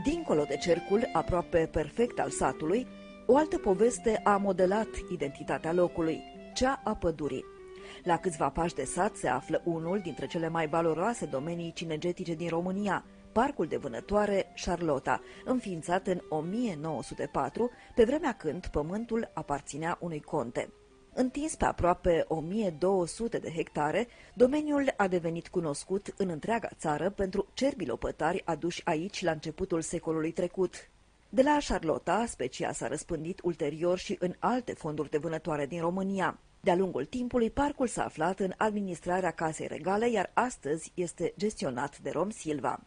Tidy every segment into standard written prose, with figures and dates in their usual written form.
Dincolo de cercul aproape perfect al satului, o altă poveste a modelat identitatea locului, cea a pădurii. La câțiva pași de sat se află unul dintre cele mai valoroase domenii cinegetice din România, Parcul de Vânătoare Șarlota, înființat în 1904, pe vremea când pământul aparținea unui conte. Întins pe aproape 1200 de hectare, domeniul a devenit cunoscut în întreaga țară pentru cerbii lopătari aduși aici la începutul secolului trecut. De la Șarlota, specia s-a răspândit ulterior și în alte fonduri de vânătoare din România. De-a lungul timpului, parcul s-a aflat în administrarea Casei Regale, iar astăzi este gestionat de Rom Silva.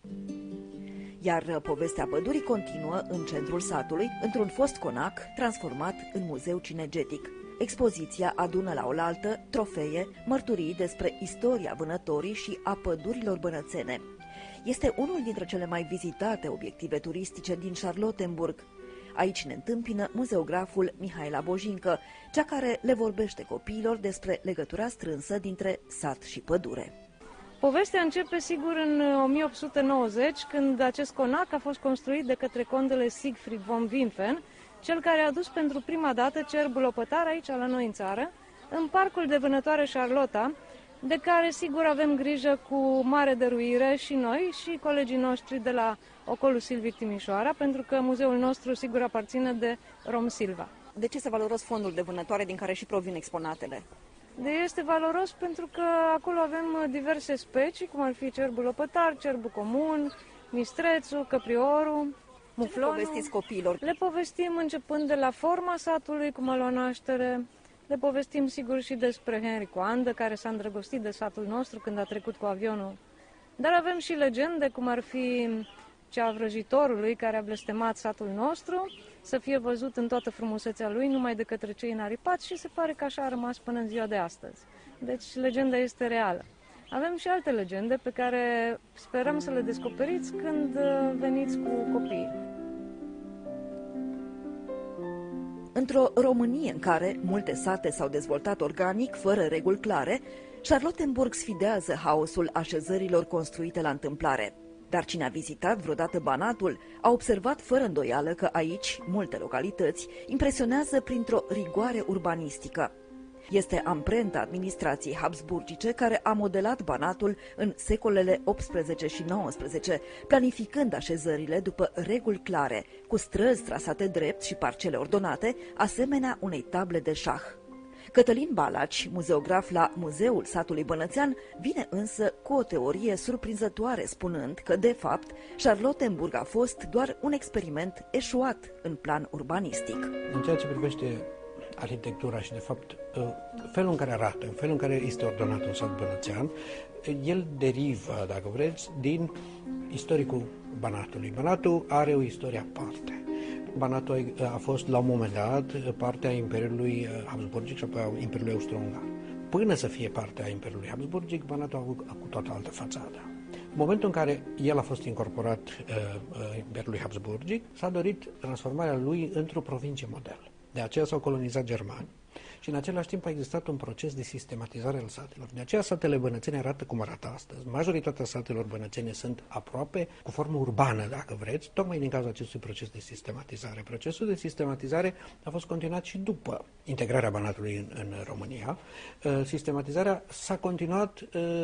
Iar povestea pădurii continuă în centrul satului, într-un fost conac transformat în muzeu cinegetic. Expoziția adună la oaltă trofee, mărturii despre istoria vânătorii și a pădurilor bănățene. Este unul dintre cele mai vizitate obiective turistice din Charlottenburg. Aici ne întâmpină muzeograful Mihaela Bojincă, cea care le vorbește copiilor despre legătura strânsă dintre sat și pădure. Povestea începe, sigur, în 1890, când acest conac a fost construit de către contele Siegfried von Wimpfen, cel care a adus pentru prima dată cerbul lopătar aici la noi în țară, în parcul de vânătoare Șarlota, de care, sigur, avem grijă cu mare dăruire și noi și colegii noștri de la Ocolul Silvic Timișoara, pentru că muzeul nostru, sigur, aparține de Rom Silva. De ce este valoros fondul de vânătoare din care și provin exponatele? Este valoros pentru că acolo avem diverse specii, cum ar fi cerbul lopătar, cerbul comun, mistrețul, căpriorul, muflonul. Ce povestiți copiilor? Le povestim începând de la forma satului, cum a luat naștere. Le povestim, sigur, și despre Henri Coandă, care s-a îndrăgostit de satul nostru când a trecut cu avionul. Dar avem și legende, cum ar fi cea a vrăjitorului care a blestemat satul nostru, să fie văzut în toată frumusețea lui, numai de către cei înaripați, și se pare că așa a rămas până în ziua de astăzi. Deci legenda este reală. Avem și alte legende pe care sperăm să le descoperiți când veniți cu copiii. Într-o Românie în care multe sate s-au dezvoltat organic, fără reguli clare, Charlottenburg sfidează haosul așezărilor construite la întâmplare. Dar cine a vizitat vreodată Banatul a observat fără îndoială că aici, multe localități, impresionează printr-o rigoare urbanistică. Este amprenta administrației habsburgice care a modelat Banatul în secolele 18 și 19, planificând așezările după reguli clare, cu străzi trasate drept și parcele ordonate, asemenea unei table de șah. Cătălin Balaci, muzeograf la Muzeul Satului Bănățean, vine însă cu o teorie surprinzătoare, spunând că, de fapt, Charlottenburg a fost doar un experiment eșuat în plan urbanistic. În ceea ce privește arhitectura și, de fapt, felul în care arată, felul în care este ordonat un sat bănățean, el derivă, dacă vreți, din istoricul Banatului. Banatul are o istorie aparte. Banatul a fost, la un moment dat, partea Imperiului Habsburgic și a Imperiului Austro-Ungar. Până să fie partea Imperiului Habsburgic, Banatul a avut cu toată altă fațadă. În momentul în care el a fost incorporat Imperiului Habsburgic, s-a dorit transformarea lui într-o provincie model. De aceea s-au colonizat germani și în același timp a existat un proces de sistematizare al satelor. De aceea satele bănățene arată cum arată astăzi. Majoritatea satelor bănățene sunt aproape cu formă urbană, dacă vreți, tocmai din cauza acestui proces de sistematizare. Procesul de sistematizare a fost continuat și după integrarea Banatului în România. Sistematizarea s-a continuat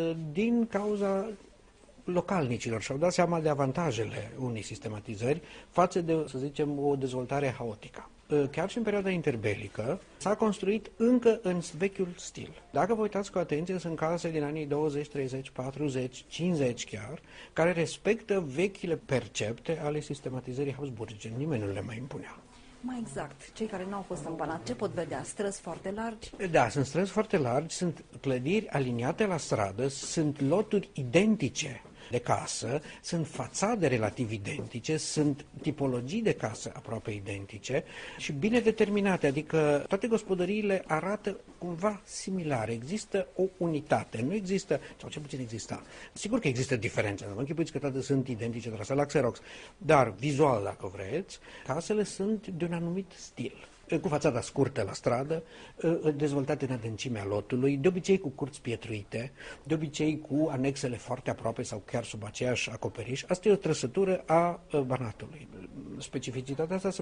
din cauza localnicilor și-au dat seama de avantajele unei sistematizări față de, să zicem, o dezvoltare haotică. Chiar și în perioada interbelică s-a construit încă în vechiul stil. Dacă vă uitați cu atenție, sunt case din anii 20, 30, 40, 50 chiar, care respectă vechile percepte ale sistematizării habsburgice. Nimeni nu le mai impunea. Mai exact, cei care n-au fost în Banat, ce pot vedea? Străzi foarte largi? Da, sunt străzi foarte largi, sunt clădiri aliniate la stradă, sunt loturi identice de casă, sunt fațade relativ identice, sunt tipologii de casă aproape identice și bine determinate, adică toate gospodăriile arată cumva similare. Există o unitate, nu există, sau ce puțin exista. Sigur că există diferențe, nu mă închipuiți că toate sunt identice, trase la Xerox, dar vizual, dacă vreți, casele sunt de un anumit stil. cu fațada scurtă la stradă, dezvoltate în adâncimea lotului, de obicei cu curți pietruite, de obicei cu anexele foarte aproape sau chiar sub aceeași acoperiș. Asta e o trăsătură a Banatului. Specificitatea asta se